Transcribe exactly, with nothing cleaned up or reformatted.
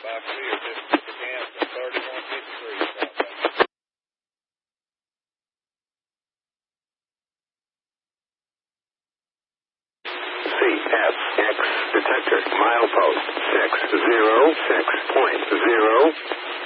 I clear just put the gas at thirty-one fifty-three. C F X detector milepost six zero six point zero.